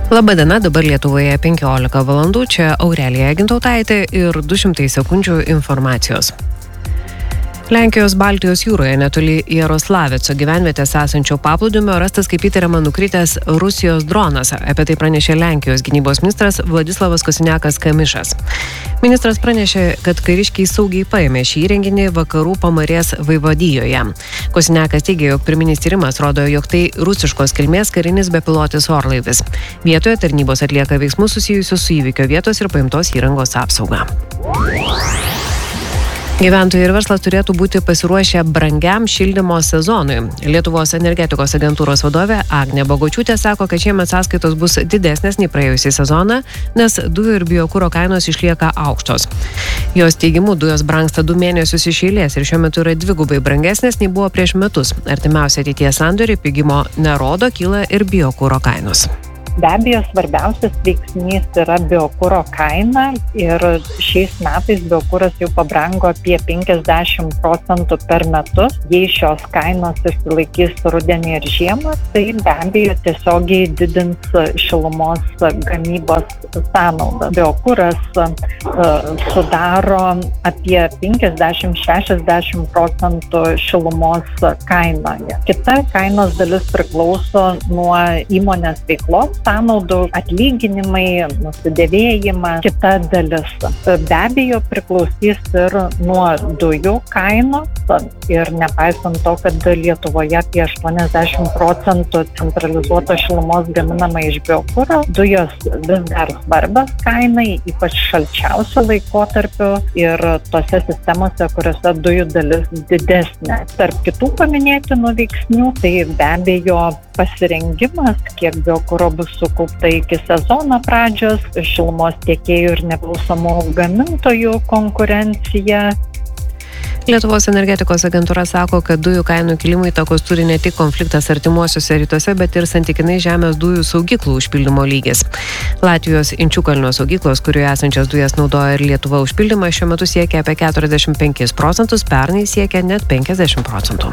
Labadiena, dabar Lietuvoje 15 valandų, čia Aurelija Gintautaitė ir 200 sekundžių informacijos. Lenkijos Baltijos jūroje netoli Jaroslaveco gyvenvietės esančio paplūdimio rastas kaip įtariama nukritęs Rusijos dronas. Apie tai pranešė Lenkijos gynybos ministras Vladislavas Kosiniakas-Kamišas. Ministras pranešė, kad kariškiai saugiai paėmė šį įrenginį vakarų Pamarės vaivadijoje. Kosiniakas teigė, jog pirminis tyrimas rodo, jog tai rusiškos kilmės karinis bepilotis orlaivis. Vietoje tarnybos atlieka veiksmus susijusius su įvykio vietos ir paimtos įrangos apsauga. Gyventojai ir verslas turėtų būti pasiruošę brangiam šildymo sezonui. Lietuvos energetikos agentūros vadovė Agnė Bogočiūtė sako, kad šiemet sąskaitos bus didesnės nei praėjusį sezoną, nes dujų ir biokuro kainos išlieka aukštos. Jos teigimu, dujos brangsta 2 mėnesius iš eilės ir šiuo metu yra 2x brangesnės nei buvo prieš metus. Artimiausia ateities sandoriai pigimo nerodo, kyla ir biokuro kainos. Be abejo, svarbiausias veiksnys yra biokuro kaina ir šiais metais biokuras jau pabrango apie 50% per metus. Jei šios kainos išsilaikys rudenį ir žiemą, tai be abejo tiesiogiai didins šilumos gamybos sąnaudą. Biokuras sudaro apie 50-60% šilumos kainoje. Kita kainos dalis priklauso nuo įmonės veiklos sąnaudų, atlyginimai, nusidėvėjimas, kita dalis. Be abejo, priklausys ir nuo dujų kainos ir nepaisant to, kad Lietuvoje apie 80% centralizuotos šilumos gaminama iš biokuro, dujos vis dar svarbios kainai, ypač šalčiausio laikotarpiu ir tose sistemose, kuriuose dujų dalis didesnė. Tarp kitų paminėtinų veiksnių, tai be abejo pasirengimas, kiek biokuro bus sukaupta iki sezono pradžios, šilumos tiekėjų ir nepriklausomų gamintojų konkurencija. Lietuvos energetikos agentūra sako, kad dujų kainų kilimui įtakos turi ne tik konfliktas artimuosiuose rytuose, bet ir santykinai žemės dujų saugyklų užpildymo lygis. Latvijos Inčiukalnio saugyklos, kurioje esančias dujas naudoja ir Lietuva, užpildymas šiuo metu siekia apie 45%, pernai siekia net 50%.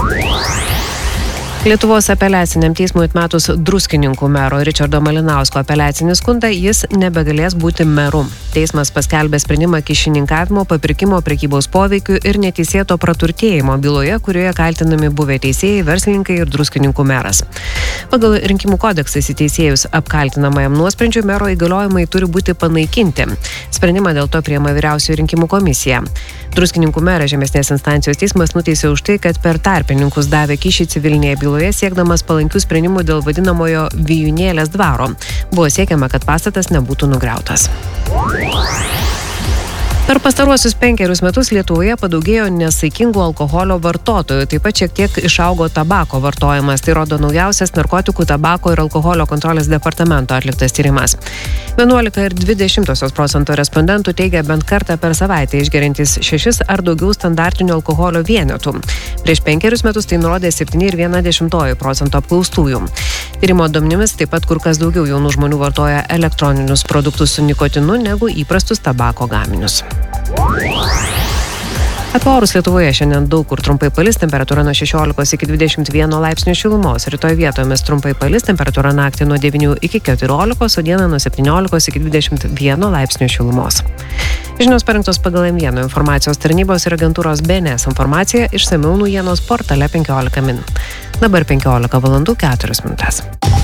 Lietuvos apeliaciniam teismui atmetus Druskininkų mero Ričardo Malinausko apeliacinį skundą, jis nebegalės būti meru. Teismas paskelbė sprendimą kyšininkavimo, papirkimo, prekybos poveikių ir neteisėto praturtėjimo byloje, kurioje kaltinami buvę teisėjai, verslininkai ir Druskininkų meras. Pagal rinkimų kodeksą įsiteisėjus apkaltinamajam nuosprendžiui mero įgaliojimai turi būti panaikinti. Sprendimą dėl to priima Vyriausioji rinkimų komisija. Druskininkų merą žemesnės instancijos teismas nuteisė už tai, kad per tarpininkus davė kyšį civilinėje byloje siekdamas palankių sprendimų dėl vadinamojo Vijūnėlės dvaro. Buvo siekiama, kad pastatas nebūtų nugriautas. Per pastaruosius 5 metus Lietuvoje padaugėjo nesaikingų alkoholio vartotojų, taip pat šiek tiek išaugo tabako vartojimas. Tai rodo naujausias narkotikų, tabako ir alkoholio kontrolės departamento atliktas tyrimas. 11,2% respondentų teigia bent kartą per savaitę išgeriantys 6 ar daugiau standartinių alkoholio vienetų. Prieš 5 metus tai nurodė 7,1% apklaustųjų. Tyrimo duomenimis taip pat kur kas daugiau jaunų žmonių vartoja elektroninius produktus su nikotinu negu įprastus tabako gaminius. Apie orus Lietuvoje šiandien daug kur trumpai palis, temperatūra nuo 16 iki 21 laipsnių šilumos. Rytoj vietomis trumpai palis, temperatūra naktį nuo 9 iki 14, o dieną nuo 17 iki 21 laipsnių šilumos. Žinios parengtos pagal M1 informacijos tarnybos ir agentūros BNS informacija, išsamiau naujienos portale 15 min. Dabar 15 valandų 4 minutės.